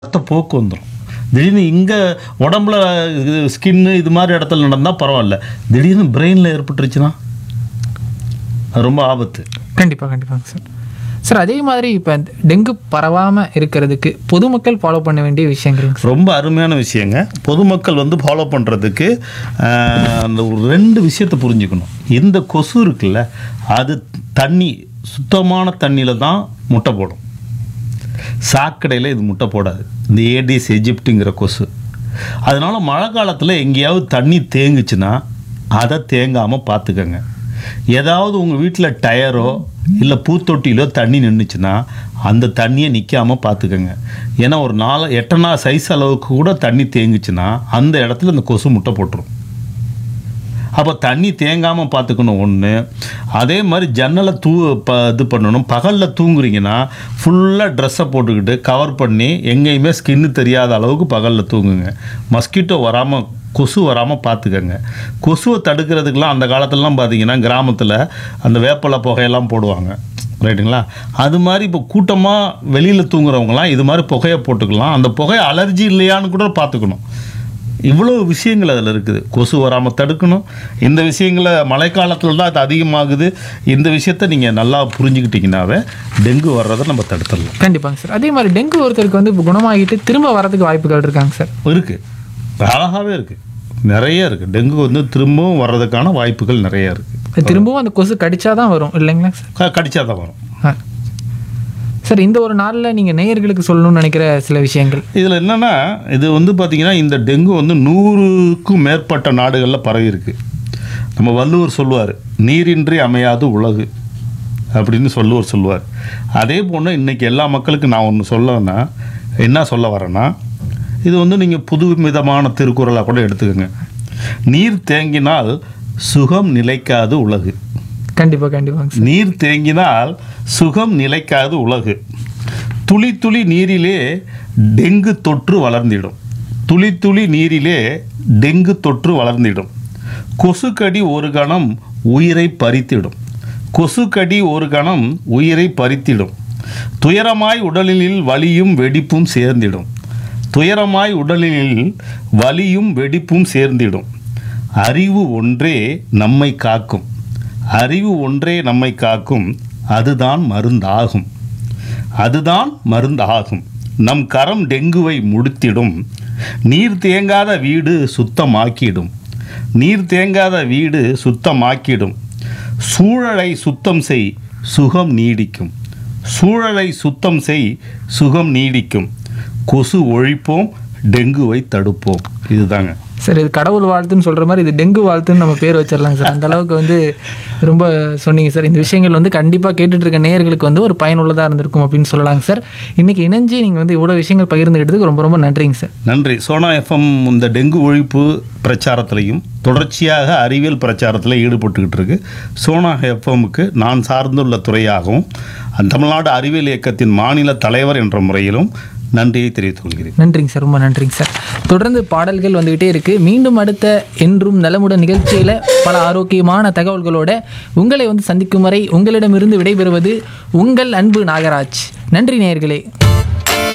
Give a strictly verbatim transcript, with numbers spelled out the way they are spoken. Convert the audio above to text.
ரத்த போக்கு வந்துடும். திடீர்னு இங்கே உடம்புல இது ஸ்கின்னு இது மாதிரி இடத்துல நடந்தால் பரவாயில்ல, திடீர்னு பிரெயினில் ஏற்பட்டுருச்சுன்னா அது ரொம்ப ஆபத்து. கண்டிப்பாக கண்டிப்பாங்க சார். சார் அதே மாதிரி இப்போ டெங்கு பரவாமல் இருக்கிறதுக்கு பொதுமக்கள் ஃபாலோ பண்ண வேண்டிய விஷயங்கள் ரொம்ப அருமையான விஷயங்க. பொதுமக்கள் வந்து ஃபாலோ பண்ணுறதுக்கு அந்த ஒரு ரெண்டு விஷயத்தை புரிஞ்சுக்கணும். இந்த கொசு இருக்குல்ல, அது தண்ணி சுத்தமான தண்ணியில் தான் முட்டை போடும். சாக்கடையில் இது முட்டை போடாது. இந்த ஏடிஸ் எஜிப்டுங்கிற கொசு. அதனால் மழை காலத்தில் எங்கேயாவது தண்ணி தேங்குச்சுன்னா அதை தேங்காமல் பார்த்துக்கங்க. ஏதாவது உங்கள் வீட்டில் டயரோ இல்லை பூத்தொட்டியிலோ தண்ணி நின்றுச்சுன்னா அந்த தண்ணியை நிற்காமல் பார்த்துக்கங்க. ஏன்னா ஒரு நாலு எட்டனா சைஸ் அளவுக்கு கூட தண்ணி தேங்குச்சுன்னா அந்த இடத்துல இந்த கொசு முட்டை போட்டுரும். அப்போ தண்ணி தேங்காமல் பார்த்துக்கணும் ஒன்று. அதே மாதிரி ஜன்னலை தூ ப இது பண்ணணும். பகலில் தூங்குறீங்கன்னா ஃபுல்லாக ட்ரெஸ்ஸை போட்டுக்கிட்டு கவர் பண்ணி எங்கேயுமே ஸ்கின்னு தெரியாத அளவுக்கு பகலில் தூங்குங்க. மஸ்கிட்டோ வராமல், கொசு வராமல் பார்த்துக்கங்க. கொசுவை தடுக்கிறதுக்கெலாம் அந்த காலத்துலலாம் பார்த்தீங்கன்னா கிராமத்தில் அந்த வேப்பலை புகையெல்லாம் போடுவாங்க, ரைட்டுங்களா? அது மாதிரி இப்போ கூட்டமாக வெளியில் தூங்குறவங்களாம் இது மாதிரி புகையை போட்டுக்கலாம். அந்த புகை அலர்ஜி இல்லையான்னு கூட பார்த்துக்கணும். இவ்வளோ விஷயங்கள் அதில் இருக்குது. கொசு வராமல் தடுக்கணும். இந்த விஷயங்களை மழைக்காலத்தில் தான் அது அதிகமாகுது. இந்த விஷயத்தை நீங்கள் நல்லா புரிஞ்சுக்கிட்டிங்கனாவே டெங்கு வர்றதை நம்ம தடுத்துடலாம். கண்டிப்பாங்க சார். அதே மாதிரி டெங்கு ஒருத்தருக்கு வந்து இப்போ குணமாகிட்டு திரும்ப வரதுக்கு வாய்ப்புகள் இருக்காங்க சார்? இருக்குது, அழகாகவே இருக்குது, நிறைய இருக்குது. டெங்கு வந்து திரும்பவும் வர்றதுக்கான வாய்ப்புகள் நிறைய இருக்குது. திரும்பவும் அந்த கொசு கடிச்சா தான் வரும் இல்லைங்களா சார்? கடிச்சா தான் வரும். சார் இந்த ஒரு நாளில் நீங்கள் நேயர்களுக்கு சொல்லணும்னு நினைக்கிற சில விஷயங்கள் இதில் என்னென்னா, இது வந்து பார்த்திங்கன்னா இந்த டெங்கு வந்து நூறுக்கும் மேற்பட்ட நாடுகளில் பரவி இருக்குது. நம்ம வள்ளுவர் சொல்லுவார், நீரின்றி அமையாது உலகு அப்படின்னு சொல்லுவார் சொல்லுவார். அதே போன்று இன்றைக்கி எல்லா மக்களுக்கும் நான் ஒன்று சொல்லணும்னா என்ன சொல்ல வரேன்னா, இது வந்து நீங்கள் புது விதமான திருக்குறளாக கூட எடுத்துக்கோங்க. நீர் தேங்கினால் சுகம் நிலைக்காது உலகு. கண்டிப்பாக கண்டிப்பாக. நீர் தேங்கினால் சுகம் நிலைக்காது உலகு. துளி துளி நீரிலே டெங்கு தொற்று வளர்ந்திடும். துளி துளி நீரிலே டெங்கு தொற்று வளர்ந்திடும். கொசுக்கடி ஒரு கணம் உயிரை பறித்திடும். கொசுக்கடி ஒரு கணம் உயிரை பறித்திடும். துயரமாய் உடலில் வலியும் வெடிப்பும் சேர்ந்திடும். துயரமாய் உடலில் வலியும் வெடிப்பும் சேர்ந்திடும். அறிவு ஒன்றே நம்மை காக்கும். அறிவு ஒன்றே நம்மை காக்கும். அதுதான் மருந்தாகும். அதுதான் மருந்தாகும். நம் கரம் டெங்குவை முடித்திடும். நீர் தேங்காத வீடு சுத்தமாக்கிடும். நீர் தேங்காத வீடு சுத்தமாக்கிடும். சூழலை சுத்தம் செய், சுகம் நீடிக்கும். சூழலை சுத்தம் செய், சுகம் நீடிக்கும். கொசு ஒழிப்போம், டெங்குவை தடுப்போம். இதுதாங்க சார். இது கடவுள் வாழ்த்துன்னு சொல்கிற மாதிரி இது டெங்கு வாழ்த்துன்னு நம்ம பேர் வச்சிடலாங்க சார். அந்த அளவுக்கு வந்து ரொம்ப சொன்னீங்க சார். இந்த விஷயங்கள் வந்து கண்டிப்பாக கேட்டுட்டு இருக்க நேயர்களுக்கு வந்து ஒரு பயனுள்ளதாக இருந்திருக்கும் அப்படின்னு சொல்லலாங்க சார். இன்றைக்கி இணைஞ்சு நீங்கள் வந்து இவ்வளோ விஷயங்கள் பகிர்ந்துக்கிட்டதுக்கு ரொம்ப ரொம்ப நன்றிங்க சார். நன்றி. சோனா எஃப்எம் இந்த டெங்கு ஒழிப்பு பிரச்சாரத்திலையும் தொடர்ச்சியாக அறிவியல் பிரச்சாரத்தில் ஈடுபட்டுக்கிட்டு இருக்கு. சோனா எஃப்எம்முக்கு நான் சார்ந்துள்ள துறையாகவும் தமிழ்நாடு அறிவியல் இயக்கத்தின் மாநில தலைவர் என்ற முறையிலும் நன்றியை தெரிவித்துக் கொள்கிறேன். நன்றிங்க சார், ரொம்ப நன்றிங்க சார். தொடர்ந்து பாடல்கள் வந்துகிட்டே இருக்கு. மீண்டும் அடுத்த என்றும் நலமுடன் நிகழ்ச்சியில் பல ஆரோக்கியமான தகவல்களோட உங்களை வந்து சந்திக்கும் வரை உங்களிடமிருந்து விடைபெறுவது உங்கள் அன்பு நாகராஜ். நன்றி நேயர்களே.